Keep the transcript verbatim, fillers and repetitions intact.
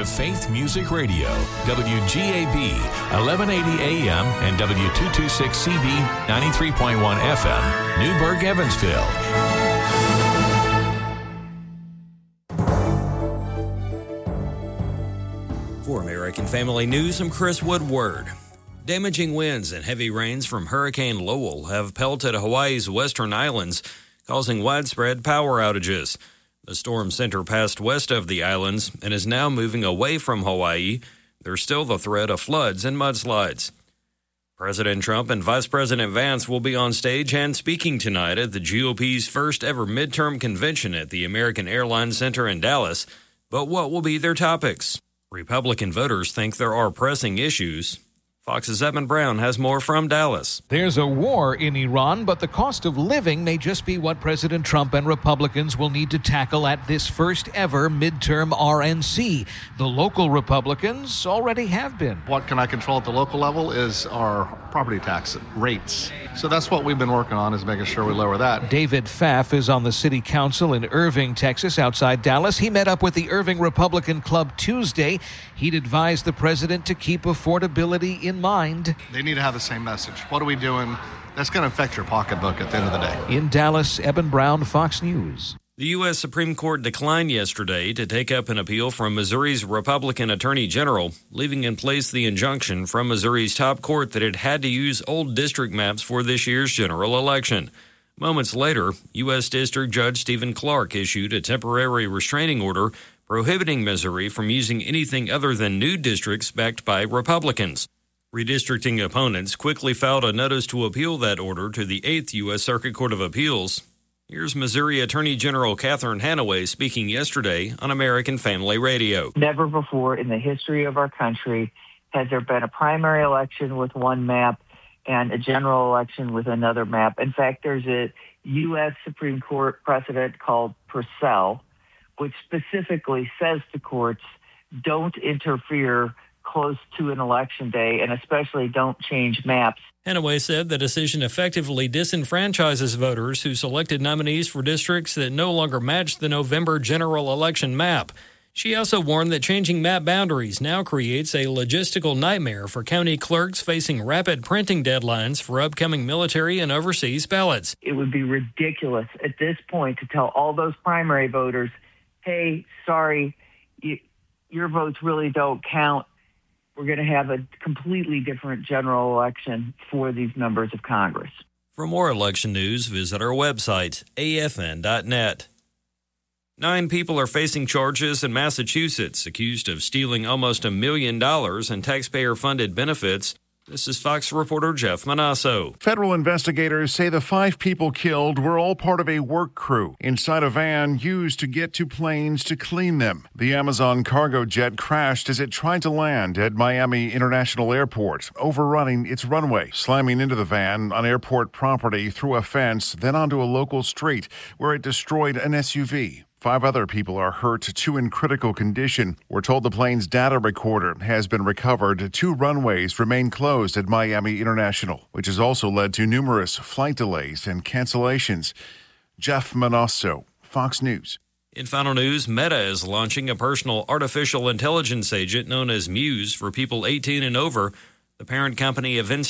to Faith Music Radio, W G A B, eleven eighty A M and W two twenty-six C B, ninety-three point one F M, Newburgh, Evansville. For American Family News, I'm Chris Woodward. Damaging winds and heavy rains from Hurricane Lowell have pelted Hawaii's western islands, causing widespread power outages. The storm center passed west of the islands and is now moving away from Hawaii. There's still the threat of floods and mudslides. President Trump and Vice President Vance will be on stage and speaking tonight at the G O P's first ever midterm convention at the American Airlines Center in Dallas. But what will be their topics? Republican voters think there are pressing issues. Fox's Evan Brown has more from Dallas. There's a war in Iran, but the cost of living may just be what President Trump and Republicans will need to tackle at this first ever midterm R N C. The local Republicans already have been. What can I control at the local level is our property tax rates. So that's what we've been working on, is making sure we lower that. David Pfaff is on the city council in Irving, Texas, outside Dallas. He met up with the Irving Republican Club Tuesday. He'd advised the president to keep affordability in mind. They need to have the same message. What are we doing that's going to affect your pocketbook at the end of the day? In Dallas, Eben Brown, Fox News. The U S Supreme Court declined yesterday to take up an appeal from Missouri's Republican Attorney General, leaving in place the injunction from Missouri's top court that it had to use old district maps for this year's general election. Moments later, U S District Judge Stephen Clark issued a temporary restraining order prohibiting Missouri from using anything other than new districts backed by Republicans. Redistricting opponents quickly filed a notice to appeal that order to the eighth U S Circuit Court of Appeals. Here's Missouri Attorney General Catherine Hanaway speaking yesterday on American Family Radio. Never before in the history of our country has there been a primary election with one map and a general election with another map. In fact, there's a U S Supreme Court precedent called Purcell, which specifically says to courts, don't interfere close to an election day, and especially don't change maps. Hanaway said the decision effectively disenfranchises voters who selected nominees for districts that no longer match the November general election map. She also warned that changing map boundaries now creates a logistical nightmare for county clerks facing rapid printing deadlines for upcoming military and overseas ballots. It would be ridiculous at this point to tell all those primary voters, hey, sorry, you, your votes really don't count. We're going to have a completely different general election for these members of Congress. For more election news, visit our website, A F N dot net. Nine people are facing charges in Massachusetts accused of stealing almost a million dollars in taxpayer-funded benefits. This is Fox reporter Jeff Manasso. Federal investigators say the five people killed were all part of a work crew inside a van used to get to planes to clean them. The Amazon cargo jet crashed as it tried to land at Miami International Airport, overrunning its runway, slamming into the van on airport property through a fence, then onto a local street where it destroyed an S U V. Five other people are hurt, two in critical condition. We're told the plane's data recorder has been recovered. Two runways remain closed at Miami International, which has also led to numerous flight delays and cancellations. Jeff Manasso, Fox News. In final news, Meta is launching a personal artificial intelligence agent known as Muse for people eighteen and over. The parent company of Instagram